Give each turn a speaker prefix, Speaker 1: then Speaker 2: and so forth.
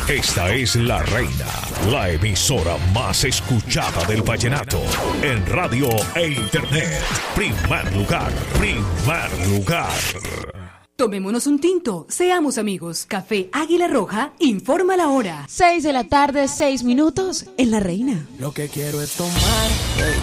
Speaker 1: Esta es La Reina, la emisora más escuchada del vallenato. En radio e internet. Primer lugar, primer lugar.
Speaker 2: Tomémonos un tinto, seamos amigos. Café Águila Roja informa la hora.
Speaker 3: 6 de la tarde, 6 minutos en La Reina.
Speaker 4: Lo que quiero es tomar,